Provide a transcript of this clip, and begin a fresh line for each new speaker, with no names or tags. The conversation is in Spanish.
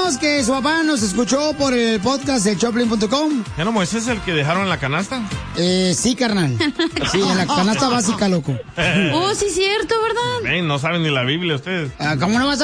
Moisés que su papá nos escuchó por el podcast de Choplin.com.
¿Ya no Moisés es el que dejaron en la canasta?
Sí, carnal. Sí, en la canasta básica, loco.
Sí, cierto, ¿verdad?
No saben ni la Biblia ustedes.
¿Cómo no vas a